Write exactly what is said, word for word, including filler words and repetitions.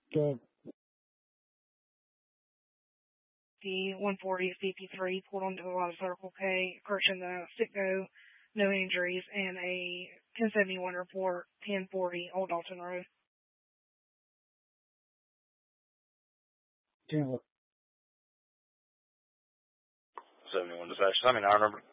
Good. The one forty fifty-three pulled onto the line of Circle K, approaching the Sitco, no injuries, and a ten seventy-one report, ten forty Old Dalton Road. ten seventy-one dispatch. I mean, our number.